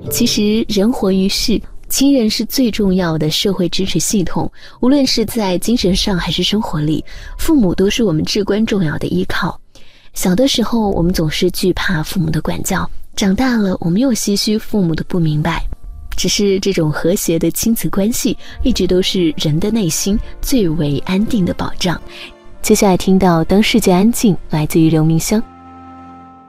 其实人活于世，亲人是最重要的社会支持系统，无论是在精神上还是生活里，父母都是我们至关重要的依靠。小的时候我们总是惧怕父母的管教，长大了我们又唏嘘父母的不明白。只是这种和谐的亲子关系一直都是人的内心最为安定的保障。接下来听到当世界安静，来自于刘明湘。